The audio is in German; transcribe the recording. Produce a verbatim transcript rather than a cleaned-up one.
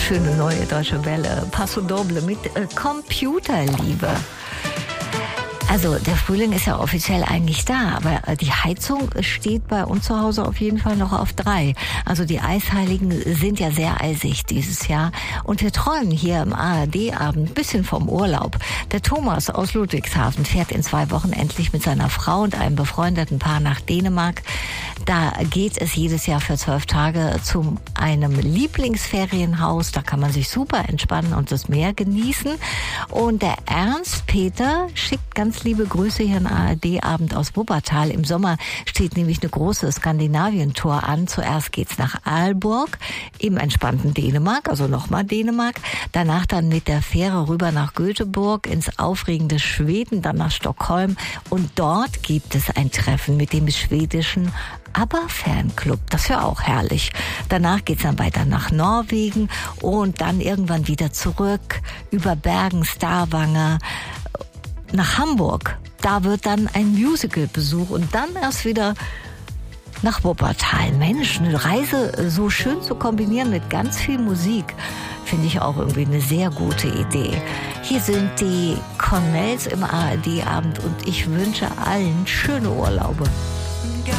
schöne neue Deutsche Welle. Paso Doble mit äh, Computerliebe. Also der Frühling ist ja offiziell eigentlich da, aber die Heizung steht bei uns zu Hause auf jeden Fall noch auf drei. Also die Eisheiligen sind ja sehr eisig dieses Jahr und wir träumen hier im A R D-Abend ein bisschen vom Urlaub. Der Thomas aus Ludwigshafen fährt in zwei Wochen endlich mit seiner Frau und einem befreundeten Paar nach Dänemark. Da geht es jedes Jahr für zwölf Tage zu einem Lieblingsferienhaus. Da kann man sich super entspannen und das Meer genießen. Und der Ernst Peter schickt ganz liebe Grüße hier im A R D-Abend aus Wuppertal. Im Sommer steht nämlich eine große Skandinavien-Tour an. Zuerst geht's nach Aalborg im entspannten Dänemark, also nochmal Dänemark. Danach dann mit der Fähre rüber nach Göteborg ins aufregende Schweden, dann nach Stockholm. Und dort gibt es ein Treffen mit dem schwedischen ABBA-Fanclub. Das wäre auch herrlich. Danach geht's dann weiter nach Norwegen und dann irgendwann wieder zurück über Bergen, Stavanger nach Hamburg. Da wird dann ein Musical-Besuch und dann erst wieder nach Wuppertal. Mensch, eine Reise so schön zu kombinieren mit ganz viel Musik, finde ich auch irgendwie eine sehr gute Idee. Hier sind die Cornells im A R D-Abend und ich wünsche allen schöne Urlaube.